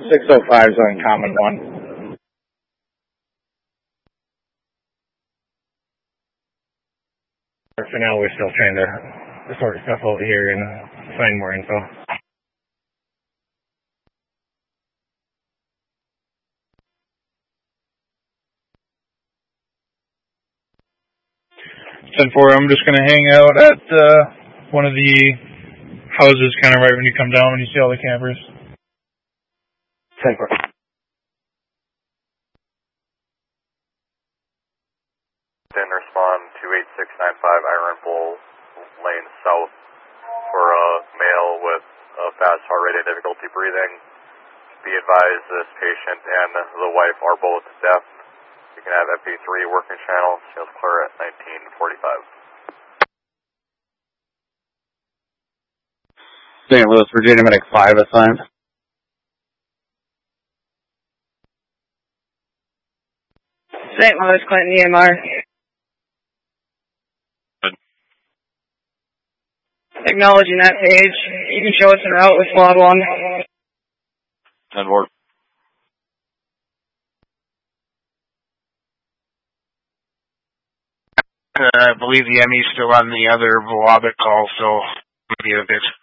605 is on Common 1. For now, we're still trying to sort stuff out here and find more info. I'm just going to hang out at one of the houses kind of right when you come down when you see all the campers. 10-4. Then respond to 8695 Iron Bull Lane South for a male with a fast heart rate and difficulty breathing. Be advised this patient and the wife are both deaf. You can have FP3 working channel, sales clear at 1945. St. Louis, Virginia, Medic 5 assigned. St. Louis, Clinton, EMR. Acknowledging that page. You can show us en route with squad 1. 10-4. I believe the ME's still on the other Volobit call, so maybe a bit.